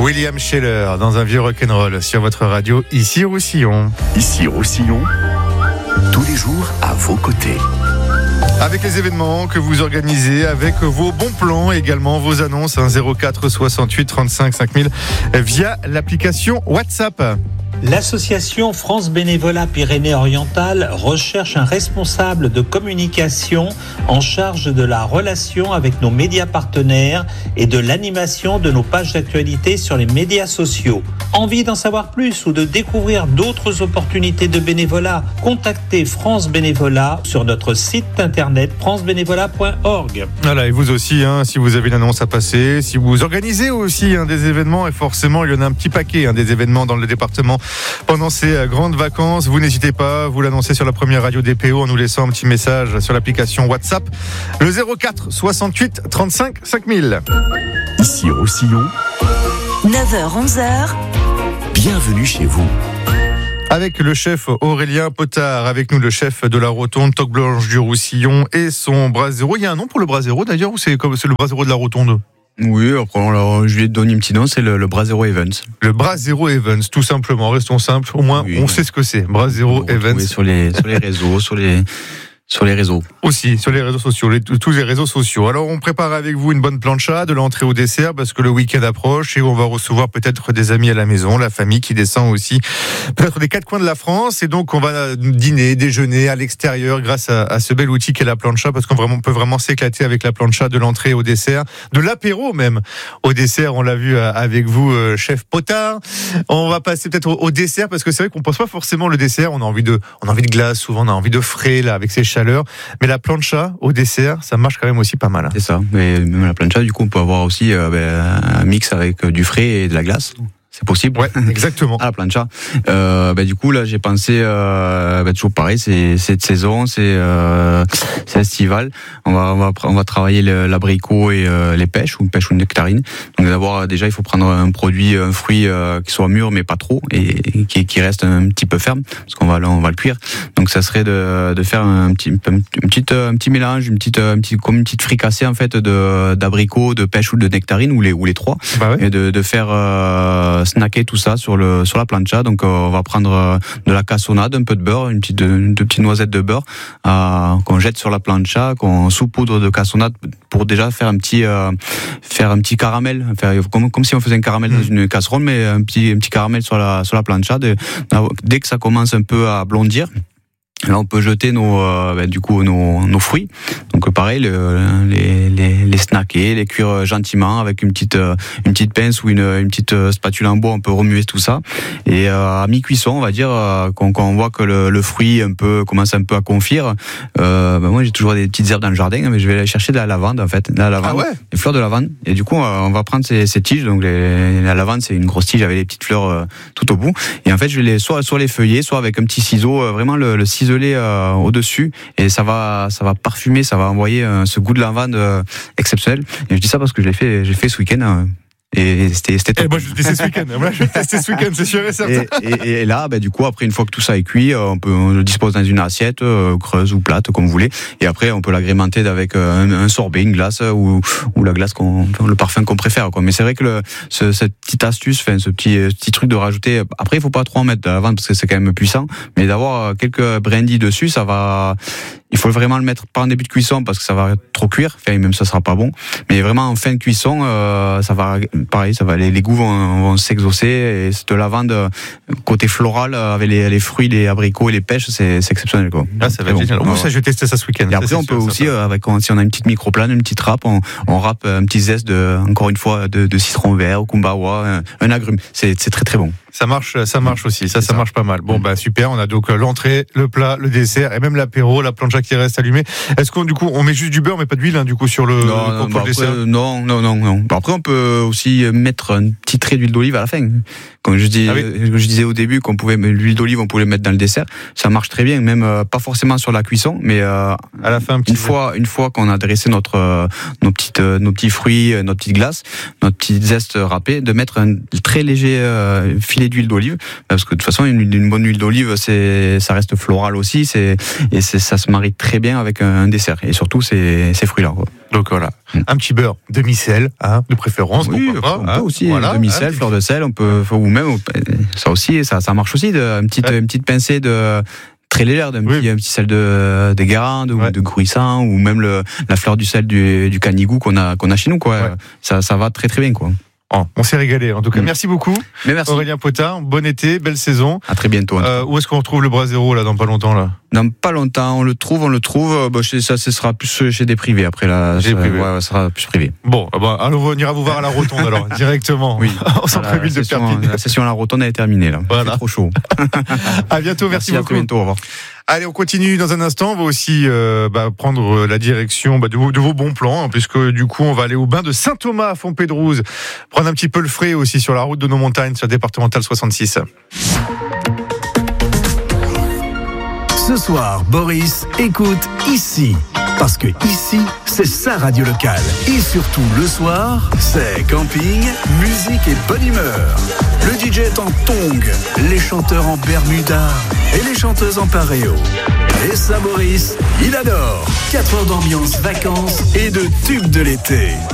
William Scheller dans un vieux rock'n'roll sur votre radio, ici Roussillon. Ici Roussillon, tous les jours à vos côtés. Avec les événements que vous organisez, avec vos bons plans, également vos annonces, 04 68 35 5000 via l'application WhatsApp. L'association France Bénévolat Pyrénées-Orientales recherche un responsable de communication en charge de la relation avec nos médias partenaires et de l'animation de nos pages d'actualité sur les médias sociaux. Envie d'en savoir plus ou de découvrir d'autres opportunités de bénévolat? Contactez France Bénévolat sur notre site internet francebénévolat.org. Voilà, et vous aussi, si vous avez une annonce à passer, si vous organisez aussi des événements, et forcément il y en a un petit paquet des événements dans le département pendant ces grandes vacances, vous n'hésitez pas, vous l'annoncez sur la première radio DPO en nous laissant un petit message sur l'application WhatsApp, le 04 68 35 5000. Ici Roussillon, 9h-11h, bienvenue chez vous. Avec le chef Aurélien Potard, avec nous le chef de la Rotonde, Toque Blanche du Roussillon et son brasero. Il y a un nom pour le brasero d'ailleurs, ou c'est le brasero de la Rotonde? Oui, après, je lui ai donné un petit nom, c'est le Brasero Evans. Le Brasero Evans, tout simplement, restons simples, au moins oui, on sait ce que c'est. Brasero Evans. Sur les réseaux, sur les réseaux. Aussi, sur les réseaux sociaux, tous les réseaux sociaux. Alors, on prépare avec vous une bonne plancha, de l'entrée au dessert, parce que le week-end approche et on va recevoir peut-être des amis à la maison, la famille qui descend aussi, peut-être des quatre coins de la France. Et donc, on va dîner, déjeuner à l'extérieur grâce à ce bel outil qu'est la plancha, parce qu'on peut vraiment s'éclater avec la plancha de l'entrée au dessert, de l'apéro même au dessert. On l'a vu avec vous, chef Potard. On va passer peut-être au dessert, parce que c'est vrai qu'on pense pas forcément le dessert. On a envie de glace, souvent on a envie de frais, là, avec ces chaleurs. Mais la plancha au dessert, ça marche quand même aussi pas mal. C'est ça. Mais même la plancha, du coup, on peut avoir aussi un mix avec du frais et de la glace. C'est possible. Ouais, exactement. À la plancha. Du coup, là, j'ai pensé, toujours pareil, c'est cette saison, c'est estival. On va travailler l'abricot et les pêches ou nectarines. Donc d'abord, déjà, il faut prendre un fruit qui soit mûr mais pas trop et qui reste un petit peu ferme parce qu'on va le cuire. Donc ça serait de faire un petit mélange, comme une petite fricassée en fait d'abricot, de pêche ou de nectarine ou les trois. Bah ouais. Et de faire snacker tout ça sur la plancha. Donc on va prendre de la cassonade, un peu de beurre, deux petites noisettes de beurre qu'on jette sur la plancha, qu'on saupoudre de cassonade pour déjà faire un petit caramel, comme si on faisait un caramel dans une casserole, mais un petit caramel sur la plancha. Dès que ça commence un peu à blondir, là, on peut jeter nos fruits. Donc, pareil, les snacker, les cuire gentiment avec une petite pince ou une petite spatule en bois. On peut remuer tout ça. Et à mi-cuisson, on va dire, quand on voit que le fruit commence un peu à confire. Moi, j'ai toujours des petites herbes dans le jardin, mais je vais aller chercher de la lavande, en fait. Les fleurs de lavande. Et du coup, on va prendre ces tiges. Donc, la lavande, c'est une grosse tige avec les petites fleurs tout au bout. Et en fait, je vais soit les feuiller, soit avec un petit ciseau, vraiment le ciseau au-dessus, et ça va parfumer, ça va envoyer ce goût de lavande exceptionnel. Et je dis ça parce que j'ai fait ce week-end. Et c'était top. Moi je vais tester ce week-end, c'est sûr et certain. Et là, du coup, après, une fois que tout ça est cuit, on le dispose dans une assiette creuse ou plate, comme vous voulez. Et après, on peut l'agrémenter avec un sorbet, une glace ou la glace le parfum qu'on préfère, quoi. Mais c'est vrai que cette petite astuce, ce petit truc de rajouter. Après, il faut pas trop en mettre de la lavande parce que c'est quand même puissant. Mais d'avoir quelques brindilles dessus, ça va. Il faut vraiment le mettre pas en début de cuisson parce que ça va trop cuire, même ça sera pas bon. Mais vraiment en fin de cuisson, ça va les goûts vont s'exaucer, et cette lavande côté floral avec les fruits, les abricots et les pêches, c'est exceptionnel, quoi. Ah, ça va être génial. Ça, je vais tester ça ce week-end. Et après, on peut aussi, si on a une petite microplane, une petite râpe, on râpe un petit zeste encore une fois de citron vert, ou kumbawa, un agrume. C'est très très bon. Ça marche aussi. Ça marche pas mal. Bon, super. On a donc l'entrée, le plat, le dessert et même l'apéro, la plancha qui reste allumée. Est-ce qu'on, du coup, on met juste du beurre mais pas d'huile, du coup, sur le dessert? Non. Après, on peut aussi mettre un petit trait d'huile d'olive à la fin. Comme je disais au début qu'on pouvait l'huile d'olive, on pouvait le mettre dans le dessert. Ça marche très bien, même pas forcément sur la cuisson, mais à la fin, une fois qu'on a dressé nos petits fruits, notre petite glace, notre petite zeste râpée, de mettre un très léger filet filet d'huile d'olive, parce que de toute façon une bonne huile d'olive, ça reste floral aussi, ça se marie très bien avec un dessert, et surtout ces fruits-là, quoi. Donc voilà, un petit beurre demi-sel, de préférence. Oui, on peut aussi demi-sel, fleur de sel, on peut, ou même ça aussi, ça marche aussi, une petite pincée de très légère, un petit sel de Guérande ou de Gruissan, ou même la fleur du sel du Canigou qu'on a chez nous, quoi. Ouais. Ça va très très bien, quoi. On s'est régalé. En tout cas, merci beaucoup. Mais merci. Aurélien Potin, bon été, belle saison. À très bientôt. Où est-ce qu'on retrouve le Brasero là dans pas longtemps là? Dans pas longtemps, on le trouve. Ça, ce sera plus chez des privés après là. Ça sera plus privé. Bon, alors on ira vous voir à la Rotonde alors directement. Oui. Au centre-ville de Perpignan. La session à la Rotonde est terminée là. Voilà. C'est trop chaud. À bientôt. Merci beaucoup. À très bientôt. Au revoir. Allez, on continue dans un instant. On va aussi prendre la direction de vos bons plans, puisque du coup, on va aller au bain de Saint-Thomas à Fontpédrouse, prendre un petit peu le frais aussi sur la route de nos montagnes, sur la départementale 66. Ce soir, Boris écoute ici. Parce que ici, c'est sa radio locale. Et surtout, le soir, c'est camping, musique et bonne humeur. Le DJ est en tongs, les chanteurs en bermuda et les chanteuses en paréo. Et ça, Boris, il adore. 4 heures d'ambiance, vacances et de tubes de l'été.